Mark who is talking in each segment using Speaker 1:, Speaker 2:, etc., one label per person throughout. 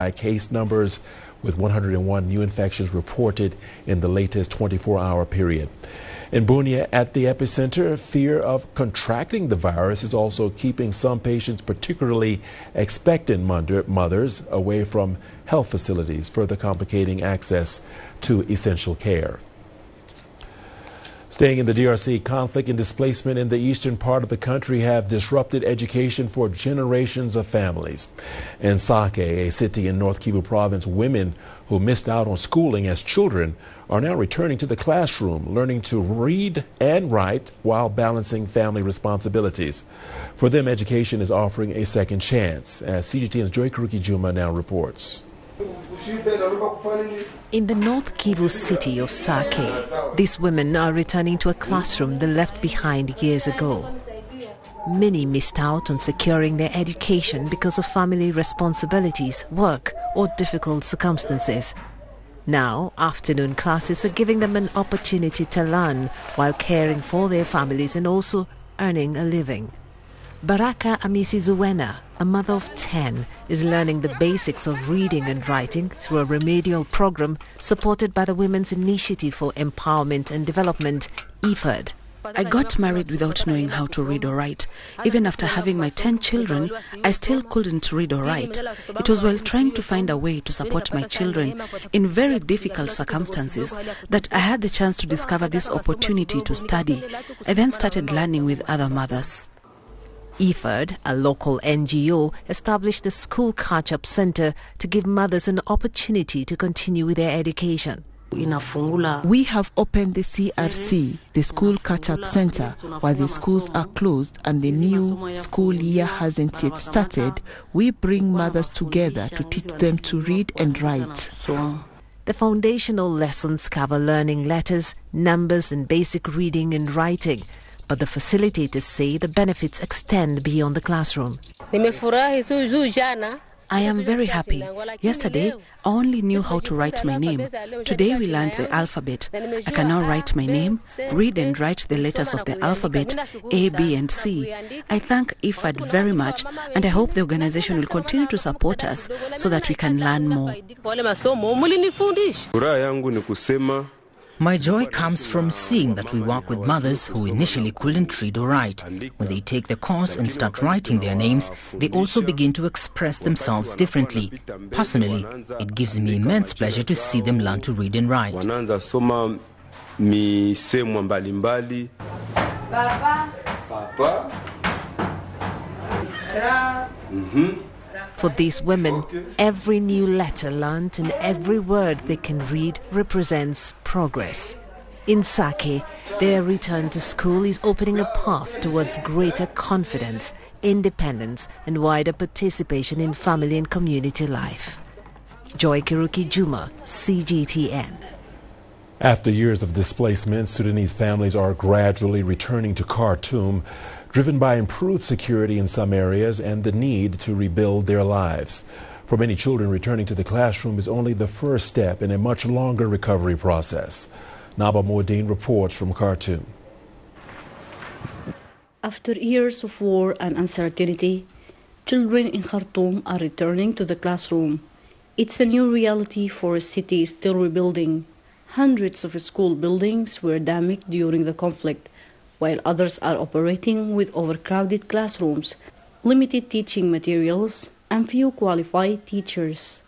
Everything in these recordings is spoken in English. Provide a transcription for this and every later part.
Speaker 1: Case numbers with 101 new infections reported in the latest 24-hour period. In Bunia, at the epicenter, fear of contracting the virus is also keeping some patients, particularly expectant mothers, away from health facilities, further complicating access to essential care. Staying in the DRC, conflict and displacement in the eastern part of the country have disrupted education for generations of families. In Sake, a city in North Kivu province, women who missed out on schooling as children are now returning to the classroom, learning to read and write while balancing family responsibilities. For them, education is offering a second chance, as CGTN's Joy Karuki Juma now reports.
Speaker 2: In the North Kivu city of Sake, these women are returning to a classroom they left behind years ago. Many missed out on securing their education because of family responsibilities, work, or difficult circumstances. Now, afternoon classes are giving them an opportunity to learn while caring for their families and also earning a living. Baraka Amisi Zuwena, a mother of 10, is learning the basics of reading and writing through a remedial program supported by the Women's Initiative for Empowerment and Development, IFAD.
Speaker 3: I got married without knowing how to read or write. Even after having my 10 children, I still couldn't read or write. It was while trying to find a way to support my children in very difficult circumstances that I had the chance to discover this opportunity to study. I then started learning with other mothers.
Speaker 2: IFAD, a local NGO, established the School Catch-Up Center to give mothers an opportunity to continue with their education.
Speaker 4: We have opened the CRC, the School Catch-Up Center, while the schools are closed and the new school year hasn't yet started. We bring mothers together to teach them to read and write.
Speaker 2: The foundational lessons cover learning letters, numbers, and basic reading and writing. But the facilitators say the benefits extend beyond the classroom.
Speaker 3: I am very happy. Yesterday, I only knew how to write my name. Today we learned the alphabet. I can now write my name, read and write the letters of the alphabet, A, B and C. I thank IFAD very much and I hope the organization will continue to support us so that we can learn more.
Speaker 5: My joy comes from seeing that we work with mothers who initially couldn't read or write. When they take the course and start writing their names, they also begin to express themselves differently. Personally, it gives me immense pleasure to see them learn to read and write.
Speaker 2: For these women, every new letter learnt and every word they can read represents progress. In Sake, their return to school is opening a path towards greater confidence, independence and wider participation in family and community life. Joy Karuki Juma, CGTN.
Speaker 1: After years of displacement, Sudanese families are gradually returning to Khartoum, driven by improved security in some areas and the need to rebuild their lives. For many children, returning to the classroom is only the first step in a much longer recovery process. Naba Moudine reports from Khartoum.
Speaker 6: After years of war and uncertainty, children in Khartoum are returning to the classroom. It's a new reality for a city still rebuilding. Hundreds of school buildings were damaged during the conflict, while others are operating with overcrowded classrooms, limited teaching materials, and few qualified teachers.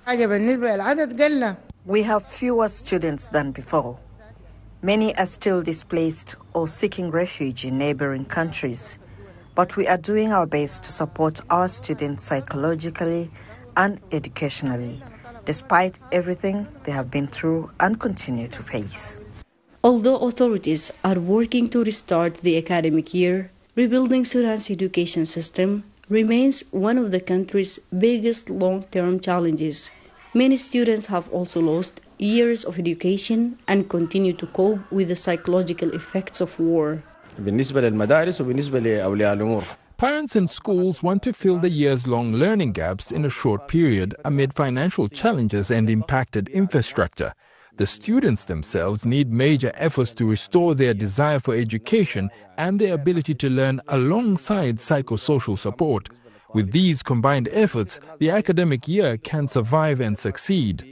Speaker 7: We have fewer students than before. Many are still displaced or seeking refuge in neighboring countries, but we are doing our best to support our students psychologically and educationally, despite everything they have been through and continue to face.
Speaker 6: Although authorities are working to restart the academic year, rebuilding Sudan's education system remains one of the country's biggest long-term challenges. Many students have also lost years of education and continue to cope with the psychological effects of war.
Speaker 8: Parents and schools want to fill the years-long learning gaps in a short period amid financial challenges and impacted infrastructure. The students themselves need major efforts to restore their desire for education and their ability to learn alongside psychosocial support. With these combined efforts, the academic year can survive and succeed.